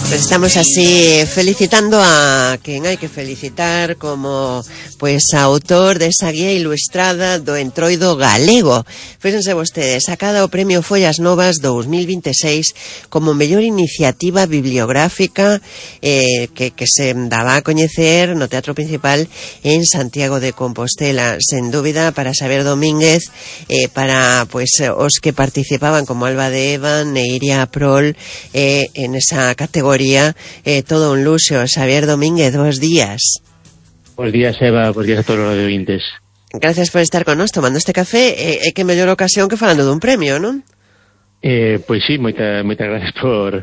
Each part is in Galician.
Pues estamos así felicitando a quen hai que felicitar como pues autor desa guía ilustrada do Entroido galego. Fíxense vostedes, sacada o Premio Follas Novas 2026 como mellor iniciativa bibliográfica que se daba a coñecer no Teatro Principal en Santiago de Compostela. Sen dúbida, para Xavier Domínguez, para pues os que participaban como Alba de Eva, Neiria Prol, en esa categoría, todo un luxo. Xavier Domínguez, bons días. Bos días, Eva, bos días a todos os radiovintes. Gracias por estar con nós tomando este café, que mellor ocasión que falando dun premio, non? Pois sí, moitas gracias por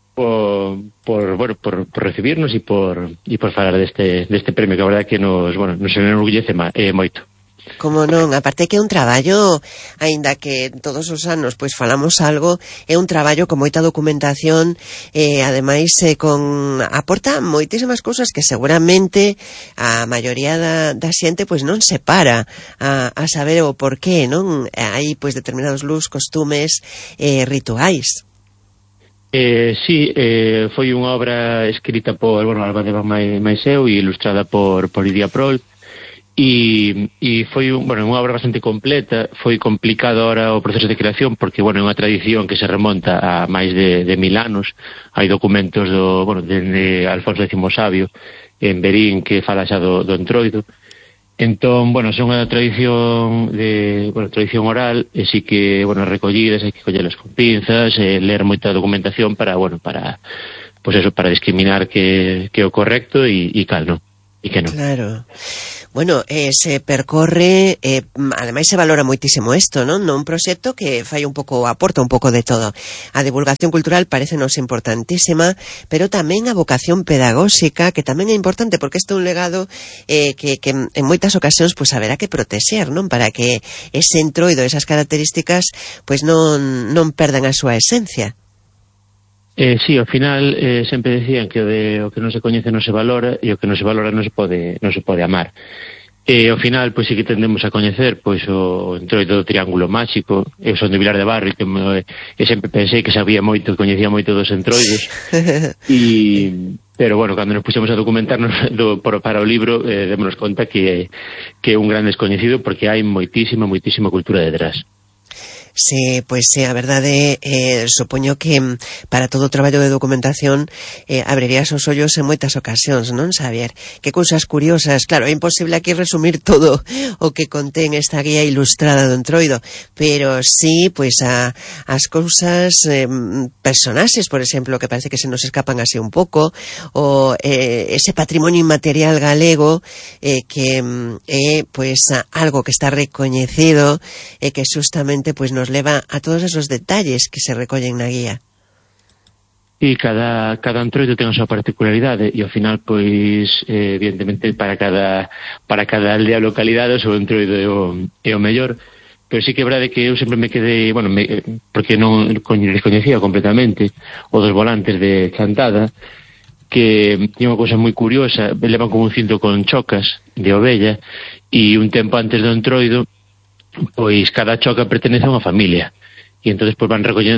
recibirnos e por falar deste premio, que a verdade que nos enorgullece moito. Como non, aparte que é un traballo, aínda que todos os anos pois falamos algo, é un traballo con moita documentación, ademais aporta moitísimas cousas que seguramente a maioría da xente pois non se para a saber o porqué, non? Hai pois determinados luz, costumes, rituais. Sí, foi unha obra escrita por Alba de Eva máis eu e ilustrada por Neiria Prol. E foi unha obra bastante completa. Foi complicado ahora o proceso de creación porque, é unha tradición que se remonta a máis de 1000 anos. Hai documentos de Alfonso X Sabio en Berín que fala xa do Entroido. Entón, son unha tradición tradición oral, e si que, recollidas, hai que collelas con pinzas, ler moita documentación para discriminar que é o correcto e cal non. Claro. Se percorre, ademais se valora moitísimo isto, non? Un proxecto que aporta un pouco de todo. A divulgación cultural parecenos importantísima, pero tamén a vocación pedagóxica, que tamén é importante, porque isto é un legado que en moitas ocasións pois haberá que protexer, non? Para que ese entroido, esas características, pois non perdan a súa esencia. Sí, ao final sempre decían que o que non se coñece non se valora, e o que non se valora non se pode amar. Ao final, pois sí que tendemos a coñecer pois o Entroido do Triángulo Máxico. Eu son de Vilar de Barrio e sempre pensei que sabía moito, coñecía moito dos entroidos. Pero cando nos puxemos a documentarnos para o libro, démonos conta que é un gran descoñecido, porque hai moitísima cultura detrás. Sí, pois a verdade, supoño que para todo o traballo de documentación abrirías os ollos en moitas ocasións, non, Xavier? Que cousas curiosas. Claro, é imposible aquí resumir todo o que contén esta guía ilustrada do Entroido, pero sí, pois as cousas, personaxes, por exemplo, que parece que se nos escapan así un pouco, o ese patrimonio inmaterial galego, que é pois algo que está recoñecido e que justamente pois nos leva a todos esos detalles que se recollen na guía. E cada entroido ten a súa particularidade, e ao final, pois, evidentemente, para cada aldea ou localidade o seu entroido é o mellor. Pero sí que é verdade que eu sempre me quedei, porque non descoñecía completamente o dos volantes de Chantada, que tiña unha cousa moi curiosa. Levan como un cinto con chocas de ovella, e un tempo antes do entroido pois cada choca pertenece a unha familia, e entonces pois van recorrendo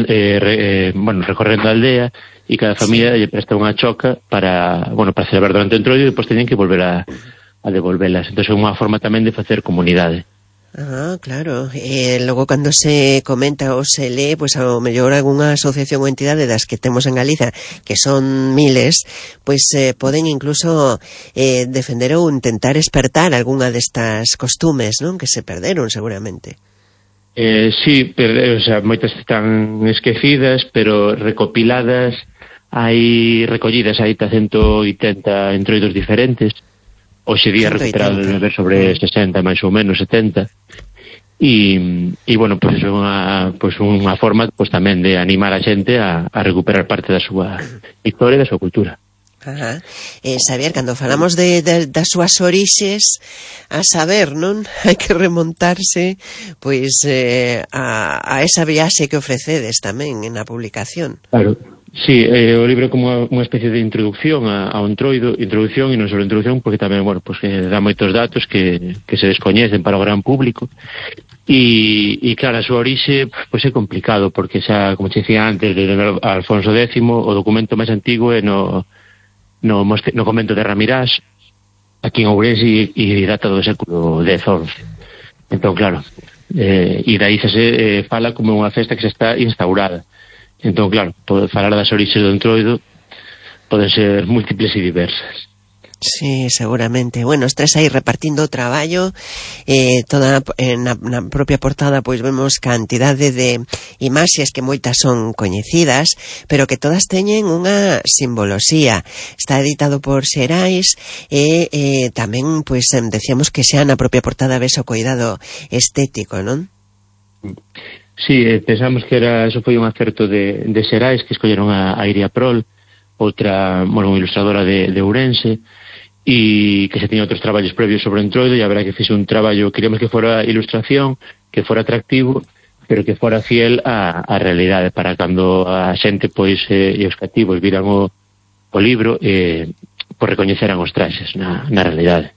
a aldea, e cada familia lle presta unha choca para celebrar durante o entroido, e depois teñen que volver a devolvelas. Entón é unha forma tamén de facer comunidade. Claro. Logo cando se comenta ou se lee, pois ao mellor algunha asociación ou entidade das que temos en Galiza, que son miles, pois poden incluso defender ou intentar espertar algunha destas costumes, non? Que se perderon seguramente. Sí, moitas están esquecidas, pero recopiladas, recollidas hai 180 entroidos diferentes. Hoxe día recuperado debe haber sobre 60, máis ou menos 70. E pois é unha forma pois tamén de animar a xente a recuperar parte da súa historia e da súa cultura. Xavier, cando falamos das súas orixes, a saber, non? Hai que remontarse pois a esa viaxe que ofrecedes tamén na publicación. Claro. Sí, o libro é como unha especie de introducción ao Entroido, introducción e non só introducción, porque tamén, bueno, pues que dá moitos datos que se descoñecen para o gran público. E claro, a súa orixe pois é complicado, porque xa, como te dicía antes, de Alfonso X, o documento máis antigo é no convento de Ramirás, aquí en Ourense, e data do século X-XI. Entón, claro, e daí se fala como unha festa que xa está instaurada. Entón, claro, falar das orixes do Entroido poden ser múltiples e diversas. Sí, seguramente. Bueno, estás aí repartindo o traballo, toda na propia portada pois vemos cantidade de imaxes que moitas son coñecidas, pero que todas teñen unha simboloxía. Está editado por Xerais e tamén, pois, decíamos que xa na propia portada ves o cuidado estético, non? Sí, pensamos que eso foi un acerto de Xerais, que escolleron a Iria Prol, outra, bueno, unha ilustradora de Ourense, e que se tiña outros traballos previos sobre o Entroido, e a verdad que fixe un traballo, queríamos que fora ilustración, que fora atractivo, pero que fora fiel á realidade, para cando a xente, pois, e os cativos viran o libro, pois recoñeceran os traxes na realidade.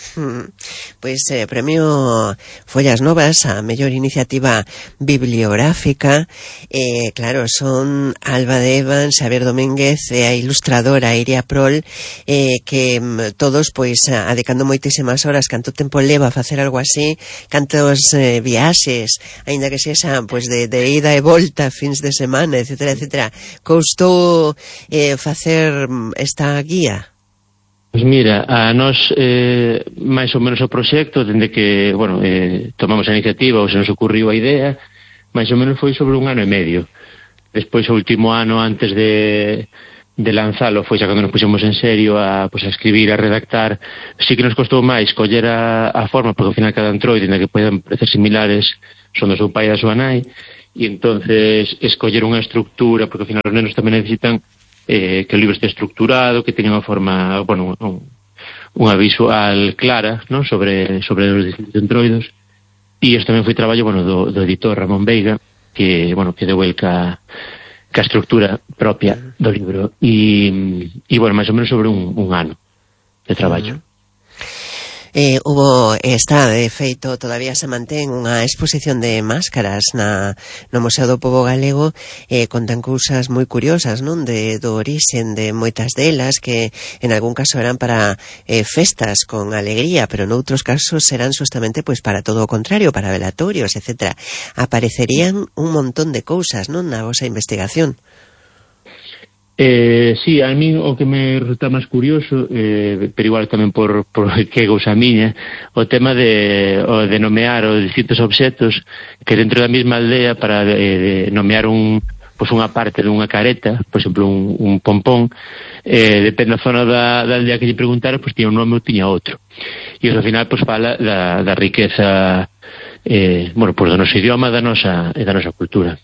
Pois premio Follas Novas a mellor iniciativa bibliográfica, claro, son Alba de Evans, Xavier Domínguez e a ilustradora Iria Prol, que todos pois adicando moitísimas horas, canto tempo leva a facer algo así, cantos viaxes, aínda que sexa pois de ida e volta, fins de semana, etcétera, etcétera. Coustou facer esta guía? Pois mira, a nós máis ou menos o proxecto, dende que, bueno, tomamos a iniciativa ou se nos ocurriu a idea, máis ou menos foi sobre 1 ano e medio. Despois, o último ano antes de lanzalo, foi xa cando nos puxemos en serio a escribir, a redactar. Sí que nos costou máis coller a forma, porque ao final cada Entroido, ainda que poden parecer similares, son do seu pai e da súa nai, e entonces escoller unha estructura, porque ao final os nenos tamén necesitan que o libro este estructurado, que teña unha forma, bueno, unha visual clara, non, sobre os distintos Entroidos. E isto tamén foi traballo, bueno, do editor Ramón Veiga, que, bueno, que deu el ca estructura propia do libro. E bueno, máis ou menos sobre un ano de traballo. Está, de feito, todavía se mantén unha exposición de máscaras no Museo do Pobo Galego, contan cousas moi curiosas, non? Do orixen de moitas delas, que en algún caso eran para festas con alegría, pero noutros casos serán justamente pois para todo o contrario, para velatorios, etcétera. Aparecerían un montón de cousas, non, na vosa investigación. Sí, a mí o que me resulta máis curioso, pero igual tamén por que cousa miña, o tema de nomear os distintos obxectos que dentro da mesma aldea, para nomear unha parte dunha careta, por exemplo un pompón, depende da zona da aldea que lle preguntara, pois tiña un nome ou tiña outro. E ao final pois fala da riqueza, bueno, pois do noso idioma e da nosa cultura.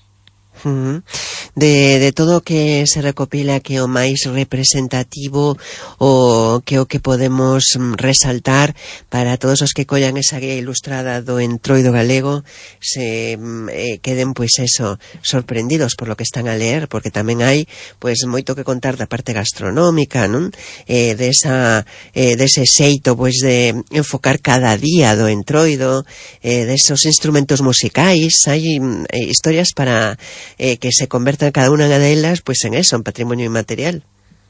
De todo o que se recopila, que o máis representativo, o que podemos resaltar para todos os que collan esa guía ilustrada do Entroido galego, se queden pois eso, sorprendidos por lo que están a ler, porque tamén hai pois moito que contar da parte gastronómica, non? Dese xeito pois de enfocar cada día do Entroido, desos instrumentos musicais, hai historias para que se convertan cada unha delas pois en eso, en patrimonio inmaterial.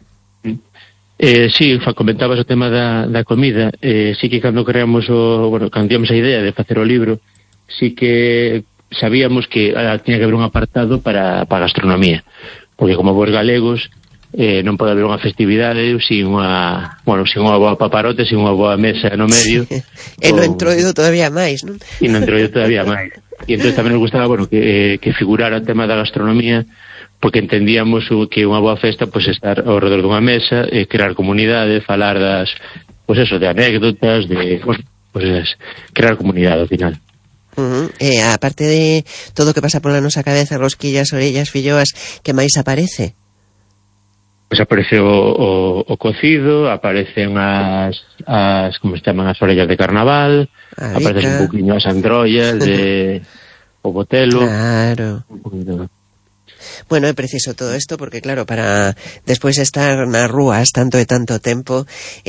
Sí, comentabas o tema da comida. Sí que cando creamos cando tivemos a idea de facer o libro, sí que sabíamos que tiña que haber un apartado para gastronomía, porque como bons galegos non pode haber unha festividade sin unha boa paparote, sin unha boa mesa no medio. E no Entroido todavía máis, non? E no Entroido todavía máis. E entón tamén nos gustaba, que figurara o tema da gastronomía, porque entendíamos que unha boa festa pois estar ao redor dunha mesa, crear comunidade, falar de anécdotas, crear comunidade ao final. Aparte de todo o que pasa pola nosa cabeza, rosquillas, orellas, filloas, que máis aparece? Pois aparece o cocido, aparecen as como se chaman, as orellas de carnaval, aparece un poquinho as androllas, o botelo. Claro. Bueno, é preciso todo isto porque, claro, para despois estar nas rúas tanto e tanto tempo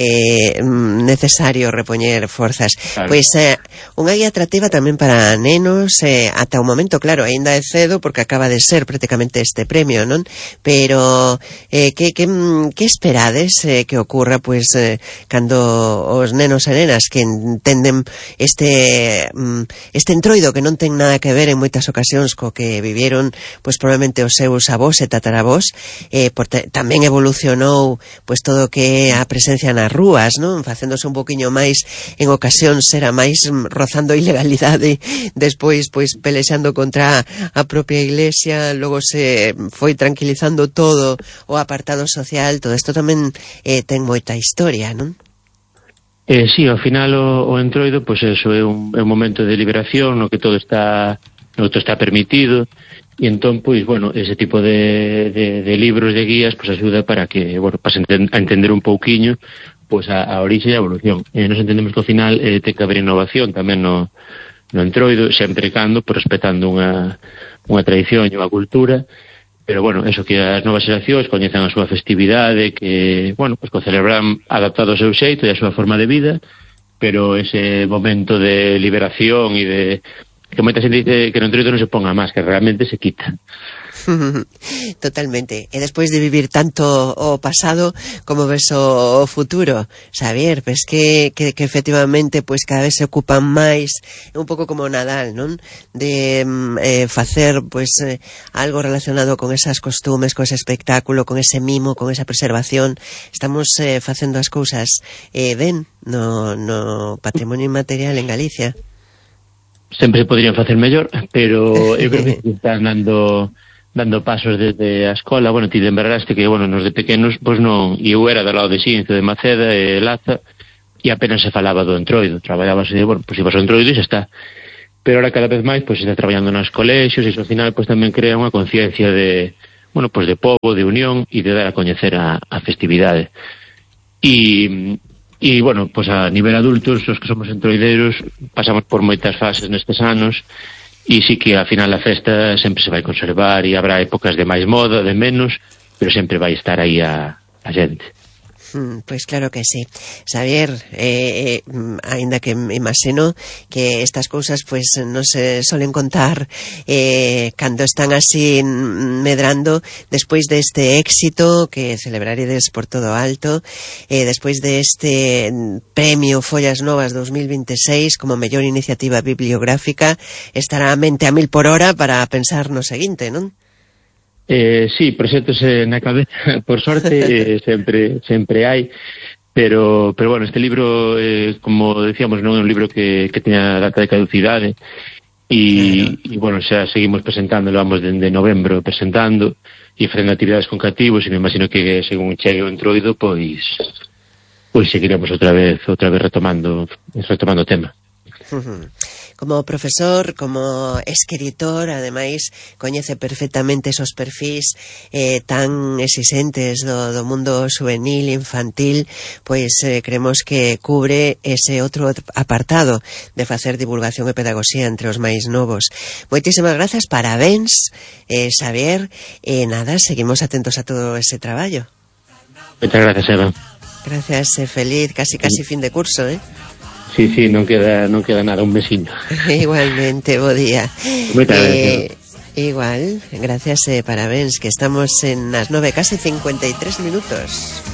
necesario repoñer forzas. Claro. Pois unha guía atractiva tamén para nenos, ata o momento, claro, aínda é cedo porque acaba de ser prácticamente este premio, non? Pero que esperades que ocurra pois cando os nenos e nenas que entenden este entroido que non ten nada que ver en moitas ocasións co que vivieron pois probablemente os seus avós e tataravós, tamén evolucionou pois todo o que é a presencia nas rúas, non? Facéndose un poquinho máis en ocasións era máis rozando a ilegalidade, despois pois pelexando contra a propia iglesia, logo se foi tranquilizando todo o apartado social. Todo isto tamén ten moita historia, non? Sí, ao final o entroido pois eso é un momento de liberación no que todo está permitido. E entón, pois, bueno, ese tipo de libros, de guías, pois axuda para que, bueno, para a entender un pouquiño pois a orixe e a evolución. Nos entendemos que ao final ten que haber innovación tamén no entroido, sempre cando, pois, respetando unha tradición e unha cultura, pero, bueno, eso, que as novas xeracións coñezan a súa festividade, que, bueno, pois, que o celebran adaptado ao seu xeito e a súa forma de vida, pero ese momento de liberación e de que moita xente dice que no entroido non se ponga máis, que realmente se quita. Totalmente. E despois de vivir tanto o pasado, como ves o futuro, Xavier? Pois que efectivamente pois cada vez se ocupan máis, un pouco como Nadal, non? De facer pois algo relacionado con esas costumes, con ese espectáculo, con ese mimo, con esa preservación. Estamos facendo as cousas ben no patrimonio inmaterial en Galicia. Sempre se poderían facer mellor, pero eu creo que están dando pasos desde a escola. Bueno, ti lembraraste que, bueno, nos de pequenos, pois non, e eu era do lado de Xinzo, de Maceda e Laza, e apenas se falaba do entroido, traballábase, bueno, pois ibas ao entroido e xa está. Pero ahora cada vez máis, pois se está traballando nos colexios, e iso ao final, pois tamén crea unha conciencia de, bueno, pois de pobo, de unión, e de dar a coñecer a festividade. E, bueno, pois a nivel adultos, os que somos entroideiros, pasamos por moitas fases nestes anos, e sí que ao final a festa sempre se vai conservar e habrá épocas de máis moda, de menos, pero sempre vai estar aí a xente. Pois claro que sí. Xavier, aínda que me imagino que estas cousas pois non se solen contar cando están así medrando, despois deste éxito que celebraredes por todo alto, despois deste premio Follas Novas 2026 como mellor iniciativa bibliográfica, estará a mente a 1000 por hora para pensar no seguinte, non? Sí, proxectos na cabeza, por sorte, sempre hai, pero bueno, este libro, como decíamos, non é un libro que teña data de caducidade, e bueno, xa seguimos presentándolo, vamos dende novembro presentando, e facendo actividades con cativos, e me imagino que según chegue o entroido, pois seguiremos outra vez retomando o tema. Como profesor, como escritor, ademais, coñece perfectamente esos perfis tan exixentes do mundo juvenil, infantil, pois creemos que cubre ese outro apartado de facer divulgación e pedagogía entre os máis novos. Moitísimas grazas, parabéns, Xavier, e nada, seguimos atentos a todo ese traballo. Moitas gracias, Eva. Gracias, feliz, casi fin de curso, Sí, non queda nada, un veciño. Igualmente, bo día. Moitas gracias. Igual, gracias, parabéns, que estamos en las 9, casi 53 minutos.